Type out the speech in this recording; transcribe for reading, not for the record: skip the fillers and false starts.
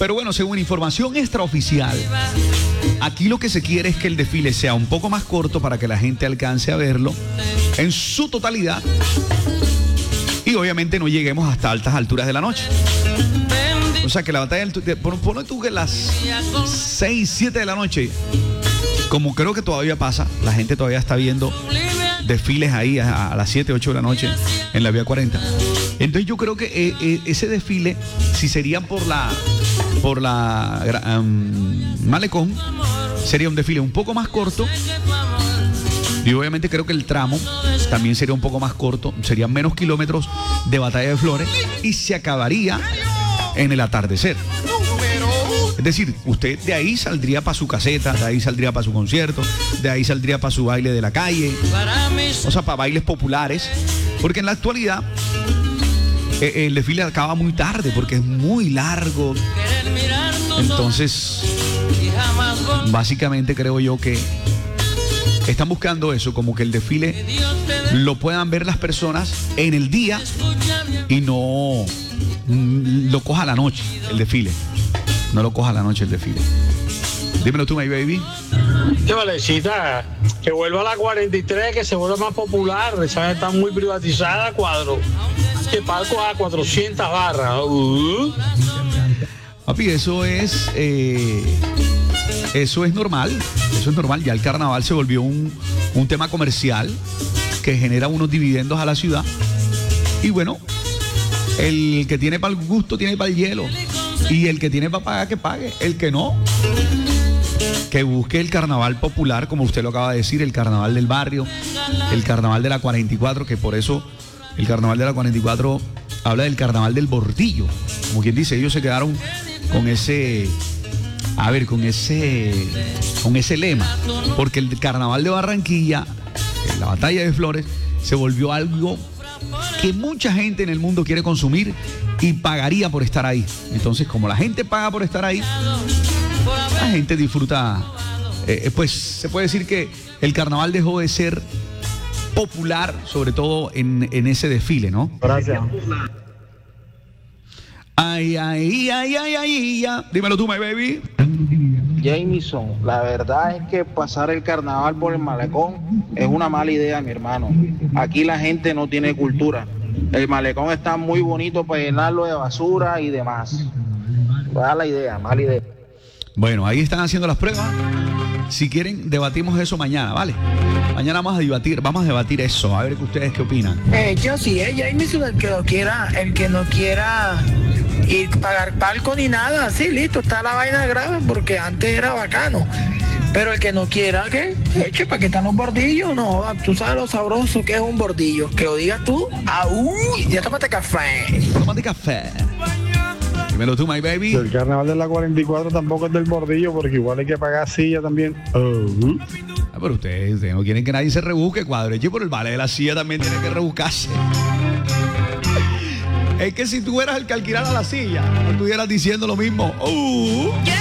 Pero bueno, según información extraoficial, aquí lo que se quiere es que el desfile sea un poco más corto para que la gente alcance a verlo en su totalidad y obviamente no lleguemos hasta altas alturas de la noche. O sea, que la batalla ponle tú que las 6, 7 de la noche, como creo que todavía pasa, la gente todavía está viendo desfiles ahí a las 7, 8 de la noche en la vía 40. Entonces yo creo que ese desfile, si serían por la Malecón, sería un desfile un poco más corto. Y obviamente creo que el tramo también sería un poco más corto, serían menos kilómetros de batalla de flores y se acabaría en el atardecer. Es decir, usted de ahí saldría para su caseta, de ahí saldría para su concierto, de ahí saldría para su baile de la calle, o sea, para bailes populares, porque en la actualidad el desfile acaba muy tarde porque es muy largo. Entonces, básicamente creo yo que están buscando eso, como que el desfile lo puedan ver las personas en el día y no lo coja la noche el desfile. No lo coja la noche el desfile. Dímelo tú, my baby. Qué valecita, que vuelva a la 43, que se vuelva más popular. Esa está muy privatizada, cuadro. Que palco a 400 barras. Papi, eso es normal. Eso es normal. Ya el carnaval se volvió un tema comercial que genera unos dividendos a la ciudad. Y bueno, el que tiene para el gusto tiene para el hielo. Y el que tiene para pagar, que pague. El que no, que busque el carnaval popular, como usted lo acaba de decir, el carnaval del barrio, el carnaval de la 44, que por eso el carnaval de la 44 habla del carnaval del bordillo. Como quien dice, ellos se quedaron con ese, con ese lema. Porque el carnaval de Barranquilla, la batalla de flores, se volvió algo que mucha gente en el mundo quiere consumir y pagaría por estar ahí. Entonces, como la gente paga por estar ahí, la gente disfruta. Pues se puede decir que el carnaval dejó de ser popular, sobre todo en ese desfile, ¿no? Gracias. Ay, ay, ay, ay, ay, ya. Dímelo tú, my baby. Jameson, la verdad es que pasar el carnaval por el Malecón es una mala idea, mi hermano. Aquí la gente no tiene cultura. El Malecón está muy bonito para llenarlo de basura y demás. Mala idea, mala idea. Bueno, ahí están haciendo las pruebas. Si quieren, debatimos eso mañana, ¿vale? Mañana vamos a debatir eso, a ver qué ustedes qué opinan. Yo sí, Jameson, el que no quiera ir pagar palco ni nada, sí, listo, está la vaina grave, porque antes era bacano. Pero el que no quiera, ¿qué? Eche, ¿para qué están los bordillos? No, tú sabes lo sabroso que es un bordillo. Que lo digas tú, ya tómate café. Tómate café. Dímelo tú, my baby. El carnaval de la 44 tampoco es del bordillo, porque igual hay que pagar silla también. Pero ustedes no quieren que nadie se rebusque, cuadro. Eche, por el vale de la silla también tiene que rebuscarse. Es que si tú eras el que alquilara la silla, no estuvieras diciendo lo mismo.